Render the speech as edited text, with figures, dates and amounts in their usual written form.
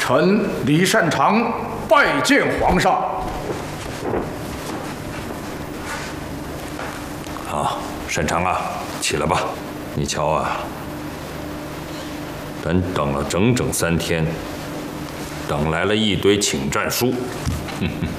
臣李善长拜见皇上。 好，善长啊，起来吧。你瞧啊，咱等了整整3天，等来了一堆请战书。